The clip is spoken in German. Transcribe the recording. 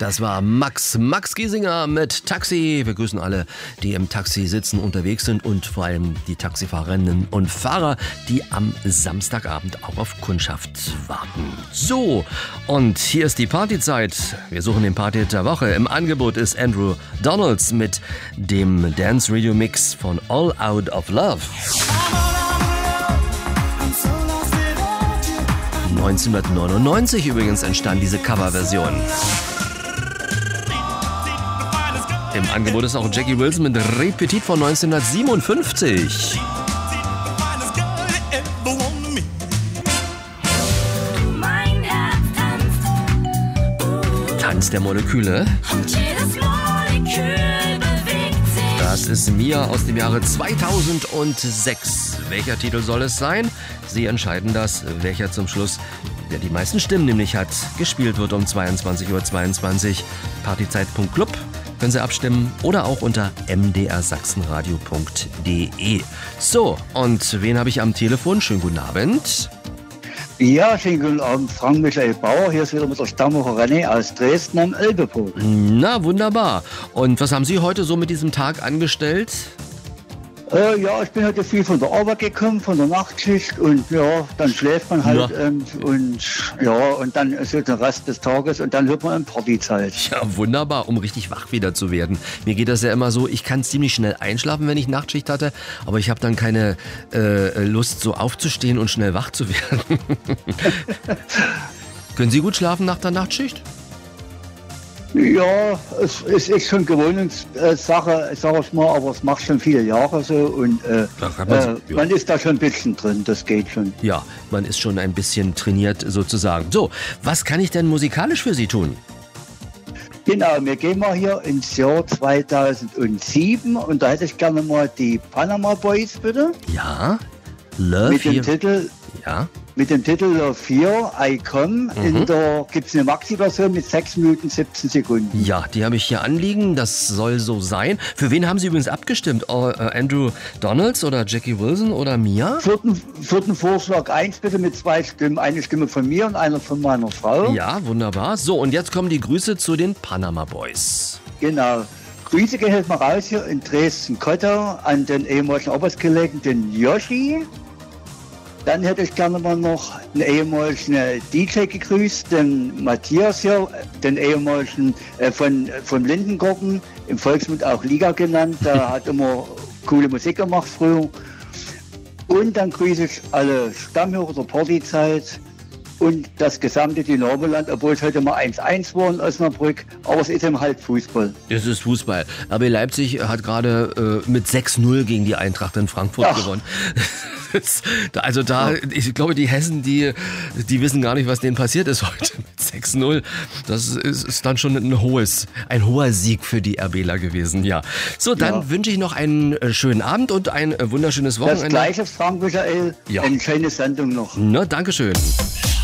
Das war Max Giesinger mit Taxi. Wir grüßen alle, die im Taxi sitzen, unterwegs sind und vor allem die Taxifahrerinnen und Fahrer, die am Samstagabend auch auf Kundschaft warten. So, und hier ist die Partyzeit. Wir suchen den Party der Woche. Im Angebot ist Andrew Donalds mit dem Dance Radio Mix von All Out of Love. 1999 übrigens entstand diese Coverversion. Im Angebot ist auch Jackie Wilson mit Repetit von 1957. Tanz der Moleküle. Das ist Mia aus dem Jahre 2006. Welcher Titel soll es sein? Sie entscheiden das, welcher zum Schluss, der die meisten Stimmen nämlich hat, gespielt wird um 22:22 Uhr. Partyzeit.club können Sie abstimmen oder auch unter mdrsachsenradio.de. So, und wen habe ich am Telefon? Schönen guten Abend. Ja, schönen guten Abend, Frank Michael Bauer. Hier ist wieder mit der Stammwoche René aus Dresden am Elbepunkt. Na, wunderbar. Und was haben Sie heute so mit diesem Tag angestellt? Ja, ich bin heute viel von der Arbeit gekommen, von der Nachtschicht und ja, dann schläft man halt und dann so der Rest des Tages und dann hört man in Partyzeit. Ja, wunderbar, um richtig wach wieder zu werden. Mir geht das ja immer so, ich kann ziemlich schnell einschlafen, wenn ich Nachtschicht hatte, aber ich habe dann keine Lust, so aufzustehen und schnell wach zu werden. Können Sie gut schlafen nach der Nachtschicht? Ja, es ist schon Gewöhnungssache, sag ich mal, aber es macht schon viele Jahre so und man ist da schon ein bisschen drin, das geht schon. Ja, man ist schon ein bisschen trainiert sozusagen. So, was kann ich denn musikalisch für Sie tun? Genau, wir gehen mal hier ins Jahr 2007 und da hätte ich gerne mal die Panama Boys, bitte. Ja, Love mit dem Titel. Ja. Mit dem Titel Love Here, I Come. Da gibt es eine Maxi-Version mit 6 Minuten 17 Sekunden. Ja, die habe ich hier anliegen. Das soll so sein. Für wen haben Sie übrigens abgestimmt? Andrew Donalds oder Jackie Wilson oder Mia? Vierten Vorschlag 1 bitte mit 2 Stimmen. Eine Stimme von mir und eine von meiner Frau. Ja, wunderbar. So, und jetzt kommen die Grüße zu den Panama Boys. Genau. Grüße gehen jetzt mal raus hier in Dresden-Kotter an den ehemaligen Arbeitskollegen, den Yoshi. Dann hätte ich gerne mal noch einen ehemaligen DJ gegrüßt, den Matthias hier, den ehemaligen von Lindengarten, im Volksmund auch Liga genannt. Der hat immer coole Musik gemacht früher. Und dann grüße ich alle Stammhörer der Partyzeit und das gesamte Dynamo-Land, obwohl es heute mal 1-1 war in Osnabrück, aber es ist eben halt Fußball. Es ist Fußball. RB Leipzig hat gerade mit 6-0 gegen die Eintracht in Frankfurt gewonnen. Also ich glaube, die Hessen, die wissen gar nicht, was denen passiert ist heute mit 6-0. Das ist dann schon ein hoher Sieg für die RBler gewesen, ja. So, dann wünsche ich noch einen schönen Abend und ein wunderschönes Wochenende. Das Gleiche, Frank Michael. Ja. Eine schöne Sendung noch. Na, Dankeschön.